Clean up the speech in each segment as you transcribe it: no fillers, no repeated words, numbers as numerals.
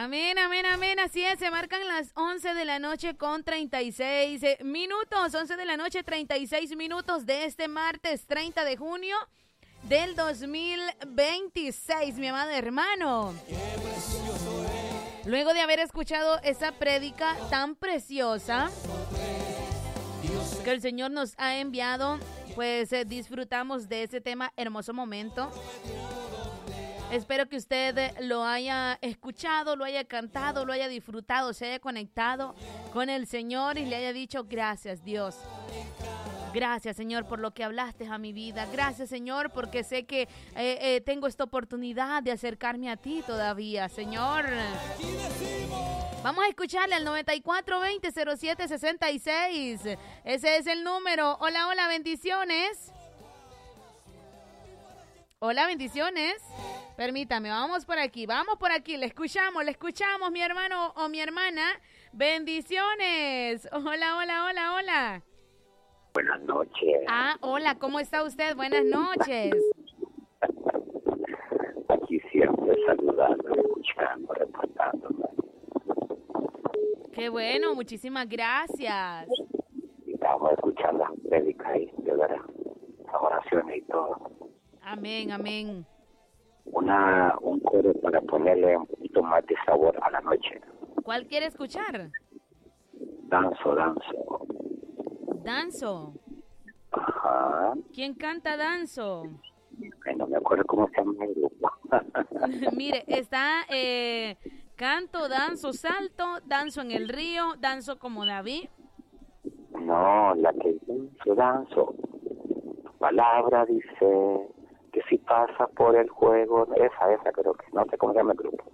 Amén, amén, amén, así es, se marcan las 11 de la noche con 36 minutos, 11 de la noche 36 minutos de este martes 30 de junio del 2026, mi amado hermano. Luego de haber escuchado esa prédica tan preciosa que el Señor nos ha enviado, pues disfrutamos de ese tema, hermoso momento. Espero que usted lo haya escuchado, lo haya cantado, lo haya disfrutado, se haya conectado con el Señor y le haya dicho gracias, Dios. Gracias, Señor, por lo que hablaste a mi vida. Gracias, Señor, porque sé que tengo esta oportunidad de acercarme a ti todavía, Señor. Vamos a escucharle al 9420-0766. Ese es el número. Hola, hola, bendiciones. Hola, bendiciones. Permítame, vamos por aquí, le escuchamos, mi hermano o mi hermana. Bendiciones. Hola, hola, hola, hola. Buenas noches. Ah, hola, ¿cómo está usted? Buenas noches. Aquí siempre saludando, escuchando, reportándome. Qué bueno, muchísimas gracias. Y estamos escuchando las prédicas y de verdad, las oraciones y todo. Amén, amén. Un coro para ponerle un poquito más de sabor a la noche. ¿Cuál quiere escuchar? Danzo. Danzo. Ajá. ¿Quién canta Danzo? Ay, no me acuerdo cómo se llama el grupo. Mire, está canto, danzo, salto, danzo en el río, danzo como David. No, la que danzo. Tu palabra dice que si pasa por el juego, esa creo que, no sé cómo se llama el grupo.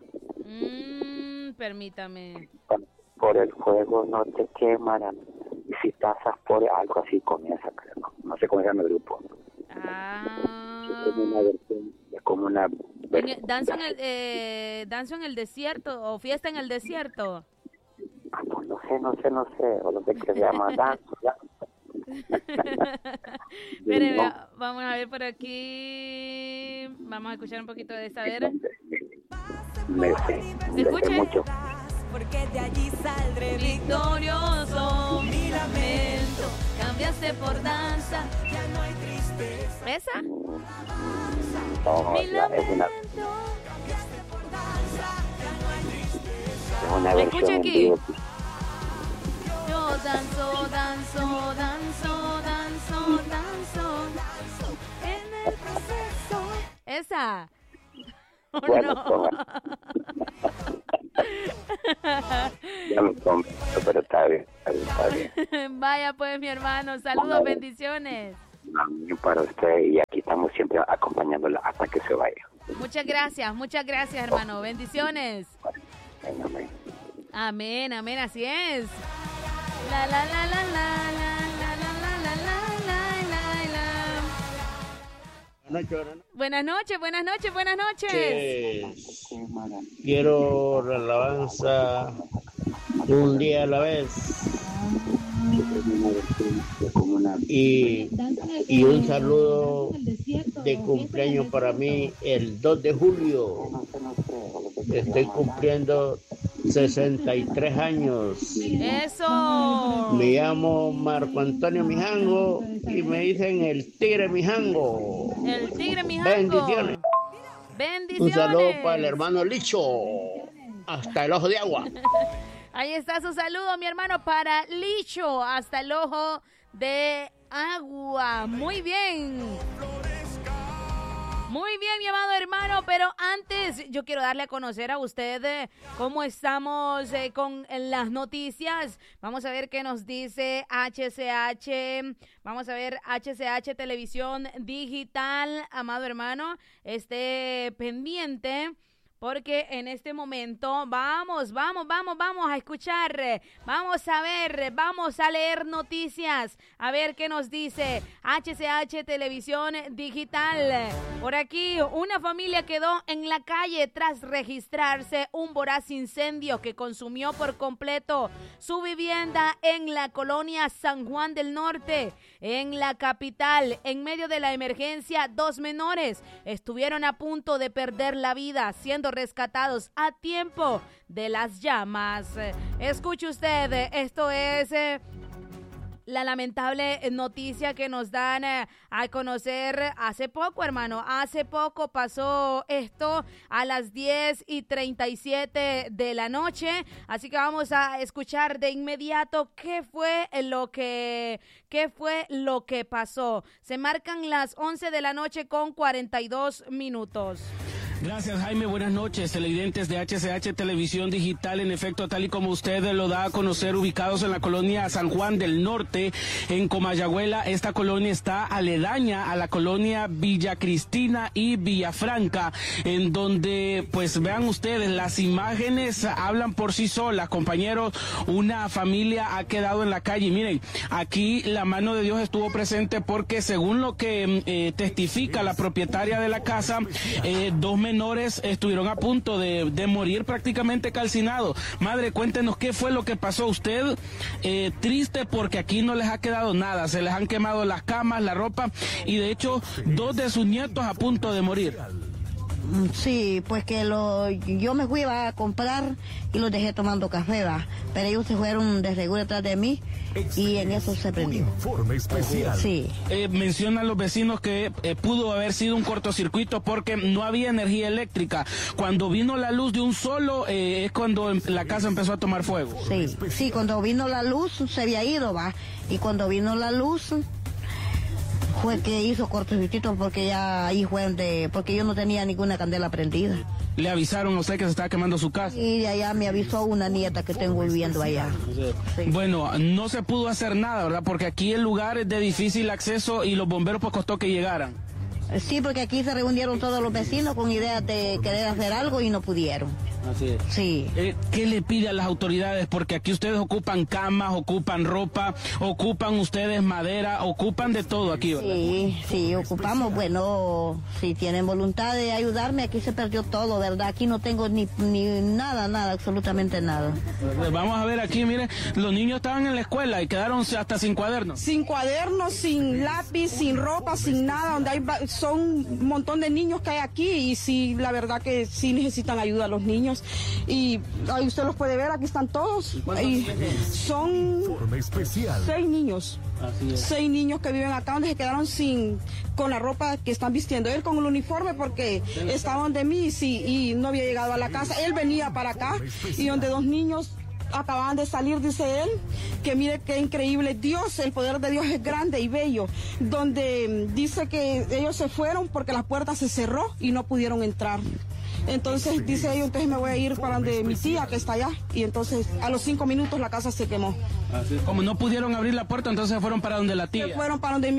Permítame. Por el juego no te quemarán. Y si pasas por algo así comienza, creo. No sé cómo se llama el grupo. Es como una danzo en el desierto o fiesta en el desierto. Pues no sé, o no sé qué se llama danzo. Espéreme, vamos a ver por aquí. Vamos a escuchar un poquito de esta, a ver. ¿Se escucha? Mucho. Porque de allí saldré victorioso. Mi lamento cambiaste por danza. Ya no hay tristeza. ¿Esa? No, Mi lamento es una Cambiaste por danza. Ya no hay tristeza. Es una Escucha versión aquí. en vivo. Yo danzo en el proceso. ¿Esa? ¿O Bueno, no? Ya me convenzo, pero está bien. Vaya pues, mi hermano, saludos, bendiciones. Para usted, y aquí estamos siempre acompañándola hasta que se vaya. Muchas gracias, hermano, bendiciones. Amén. Amén, amén, así es. La la la la la la la la la la la la la. Buenas noches. Quiero la alabanza un día a la vez. Y un saludo de cumpleaños para mí el 2 de julio. Estoy cumpliendo 63 años. ¡Eso! Me llamo Marco Antonio Mijango y me dicen el Tigre Mijango. El Tigre Mijango. Bendiciones. Bendiciones. Un saludo para el hermano Licho. Hasta el ojo de agua. Ahí está su saludo, mi hermano, para Licho, hasta el ojo de agua. Muy bien. Muy bien, mi amado hermano, pero antes yo quiero darle a conocer a usted cómo estamos con las noticias. Vamos a ver qué nos dice HCH. Vamos a ver HCH Televisión Digital, amado hermano. Esté pendiente. Porque en este momento vamos a escuchar, vamos a ver, vamos a leer noticias, a ver qué nos dice HCH Televisión Digital. Por aquí, una familia quedó en la calle tras registrarse un voraz incendio que consumió por completo su vivienda en la colonia San Juan del Norte. en la capital. En medio de la emergencia, 2 menores estuvieron a punto de perder la vida, siendo rescatados a tiempo de las llamas. Escuche usted, esto es la lamentable noticia que nos dan a conocer hace poco, hermano. Hace poco pasó esto a las 10:37 de la noche. Así que vamos a escuchar de inmediato qué fue lo que pasó. Se marcan las 11 de la noche con 42 minutos. Gracias, Jaime. Buenas noches. Televidentes de HCH Televisión Digital, en efecto, tal y como usted lo da a conocer, ubicados en la colonia San Juan del Norte, en Comayagüela. Esta colonia está aledaña a la colonia Villa Cristina y Villafranca, en donde, pues vean ustedes, las imágenes hablan por sí solas, compañeros. Una familia ha quedado en la calle. Miren, aquí la mano de Dios estuvo presente porque, según lo que testifica la propietaria de la casa, 2 menores estuvieron a punto de morir prácticamente calcinados. Madre, cuéntenos qué fue lo que pasó. Usted, triste porque aquí no les ha quedado nada, se les han quemado las camas, la ropa, y de hecho 2 de sus nietos a punto de morir. Sí, pues que yo me fui a comprar y los dejé tomando café, va. Pero ellos se fueron de seguro detrás de mí y en eso se prendió. Informe especial. Sí. Mencionan los vecinos que pudo haber sido un cortocircuito porque no había energía eléctrica. Cuando vino la luz de un solo, es cuando la casa empezó a tomar fuego. Sí, cuando vino la luz se había ido, va. Y cuando vino la luz fue que hizo cortocircuito porque ya ahí porque yo no tenía ninguna candela prendida. ¿Le avisaron a usted que se estaba quemando su casa? Y de allá me avisó una nieta que tengo viviendo allá. Sí. Bueno, no se pudo hacer nada, ¿verdad? Porque aquí el lugar es de difícil acceso y los bomberos pues costó que llegaran. Sí, porque aquí se reunieron todos los vecinos con ideas de querer hacer algo y no pudieron. Así es. Sí. ¿Qué le pide a las autoridades? Porque aquí ustedes ocupan camas, ocupan ropa, ocupan ustedes madera, ocupan de todo aquí, ¿verdad? Sí, ocupamos. Bueno, si tienen voluntad de ayudarme, aquí se perdió todo, ¿verdad? Aquí no tengo ni nada, absolutamente nada. Vamos a ver aquí, mire, los niños estaban en la escuela y quedaron hasta sin cuadernos. Sin cuadernos, sin lápiz, sin ropa, sin nada, donde son un montón de niños que hay aquí y sí, la verdad que sí necesitan ayuda a los niños. Y ahí usted los puede ver, aquí están todos. Y son 6 niños. Así es. 6 niños que viven acá donde se quedaron con la ropa que están vistiendo. Él con el uniforme porque estaba donde mí y no había llegado a la casa. Él venía para acá y donde 2 niños acababan de salir, dice él, que mire qué increíble Dios, el poder de Dios es grande y bello, donde dice que ellos se fueron porque la puerta se cerró y no pudieron entrar. Entonces dice ellos, entonces me voy a ir para donde mi tía que está allá, y entonces a los 5 minutos la casa se quemó. Como no pudieron abrir la puerta, entonces fueron para donde la tía. Se fueron para donde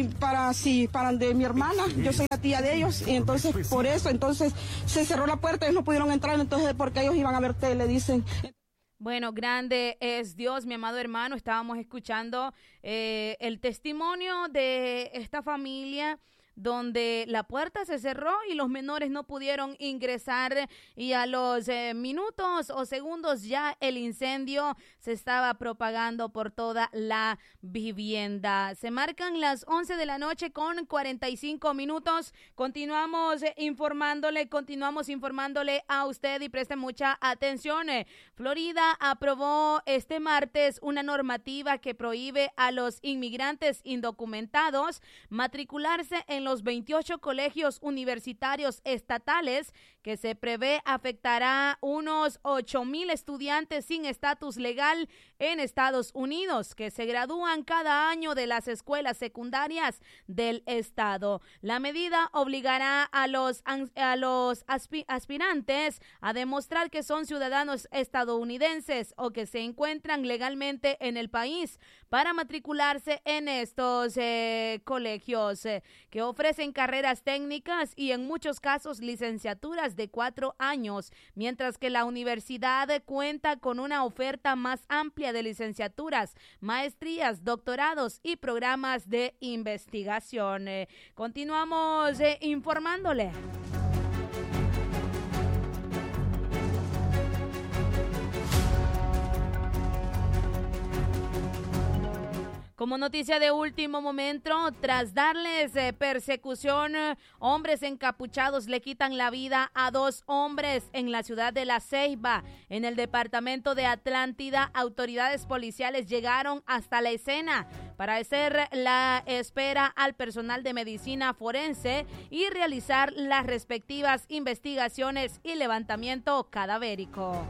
mi hermana, yo soy la tía de ellos, y entonces por eso, entonces se cerró la puerta, ellos no pudieron entrar, entonces porque ellos iban a ver tele, dicen. Bueno, grande es Dios, mi amado hermano. Estábamos escuchando el testimonio de esta familia donde la puerta se cerró y los menores no pudieron ingresar y a los minutos o segundos ya el incendio se estaba propagando por toda la vivienda. Se marcan las 11 de la noche con 45 minutos. Continuamos informándole a usted y preste mucha atención. Florida aprobó este martes una normativa que prohíbe a los inmigrantes indocumentados matricularse en los 28 colegios universitarios estatales, que se prevé afectará unos 8,000 estudiantes sin estatus legal en Estados Unidos, que se gradúan cada año de las escuelas secundarias del estado. La medida obligará a los aspirantes a demostrar que son ciudadanos estadounidenses o que se encuentran legalmente en el país para matricularse en estos colegios que ofrecen carreras técnicas y en muchos casos licenciaturas de 4 años, mientras que la universidad cuenta con una oferta más amplia de licenciaturas, maestrías, doctorados y programas de investigación. Continuamos informándole. Como noticia de último momento, tras darles persecución, hombres encapuchados le quitan la vida a 2 hombres en la ciudad de La Ceiba. En el departamento de Atlántida, autoridades policiales llegaron hasta la escena para hacer la espera al personal de medicina forense y realizar las respectivas investigaciones y levantamiento cadavérico.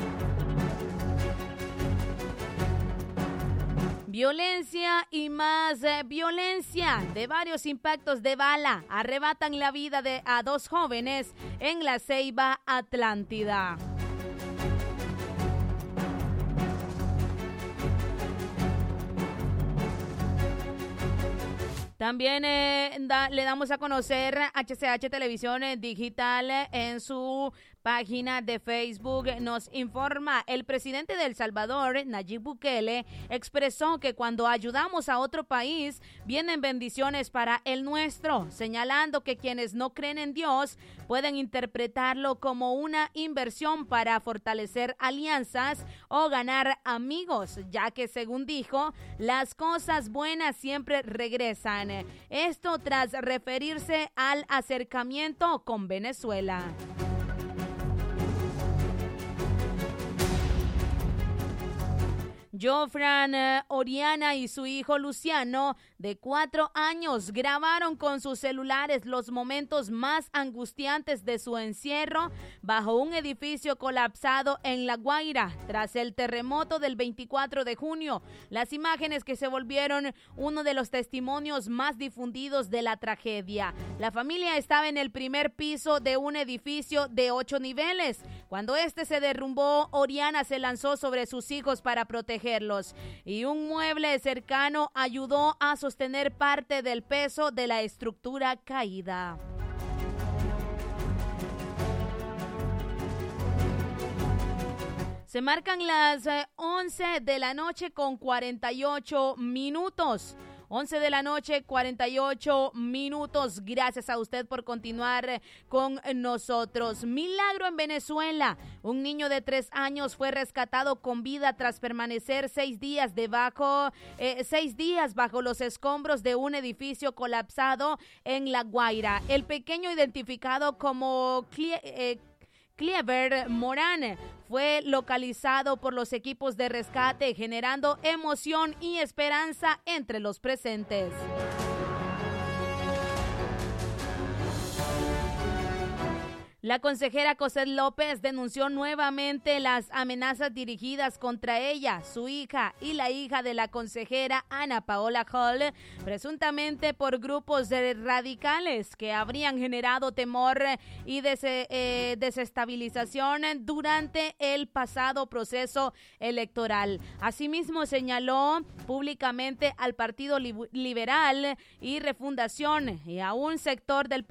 Violencia y más violencia. De varios impactos de bala arrebatan la vida a 2 jóvenes en La Ceiba, Atlántida. También le damos a conocer HCH Televisión Digital en su página de Facebook. Nos informa: el presidente de El Salvador, Nayib Bukele, expresó que cuando ayudamos a otro país vienen bendiciones para el nuestro, señalando que quienes no creen en Dios pueden interpretarlo como una inversión para fortalecer alianzas o ganar amigos, ya que, según dijo, las cosas buenas siempre regresan. Esto tras referirse al acercamiento con Venezuela. Jofran Oriana y su hijo Luciano, de 4 años, grabaron con sus celulares los momentos más angustiantes de su encierro bajo un edificio colapsado en La Guaira tras el terremoto del 24 de junio. Las imágenes que se volvieron uno de los testimonios más difundidos de la tragedia. La familia estaba en el primer piso de un edificio de 8 niveles. Cuando este se derrumbó, Oriana se lanzó sobre sus hijos para protegerlos, y un mueble cercano ayudó a sostener parte del peso de la estructura caída. Se marcan las 11 de la noche con 48 minutos. 11 de la noche, 48 minutos. Gracias a usted por continuar con nosotros. Milagro en Venezuela. Un niño de 3 años fue rescatado con vida tras permanecer 6 días bajo los escombros de un edificio colapsado en La Guaira. El pequeño, identificado como Clever Morán, fue localizado por los equipos de rescate, generando emoción y esperanza entre los presentes. La consejera Cosette López denunció nuevamente las amenazas dirigidas contra ella, su hija y la hija de la consejera Ana Paola Hall, presuntamente por grupos radicales que habrían generado temor y desestabilización durante el pasado proceso electoral. Asimismo, señaló públicamente al Partido Liberal y Refundación y a un sector del